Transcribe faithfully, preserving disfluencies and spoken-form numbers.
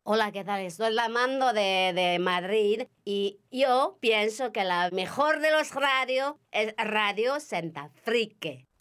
Hola, ¿qué tal? Estoy llamando de, de Madrid y yo pienso que la mejor de los radios es Radio Santa Frique.